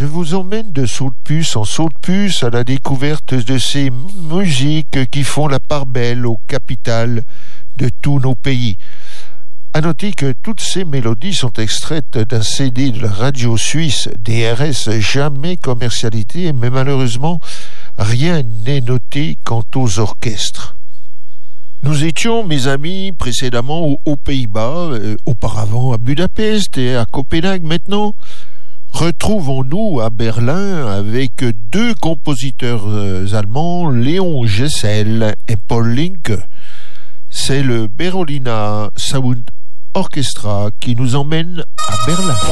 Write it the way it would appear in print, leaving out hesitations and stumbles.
Je vous emmène de saut de puce en saut de puce à la découverte de ces musiques qui font la part belle aux capitales de tous nos pays. À noter que toutes ces mélodies sont extraites d'un CD de la radio suisse DRS, jamais commercialité, mais malheureusement rien n'est noté quant aux orchestres. Nous étions, mes amis, précédemment aux Pays-Bas, auparavant à Budapest et à Copenhague. Maintenant, retrouvons-nous à Berlin avec deux compositeurs allemands, Léon Gessel et Paul Linke. C'est le Berolina Sound Orchestra qui nous emmène à Berlin.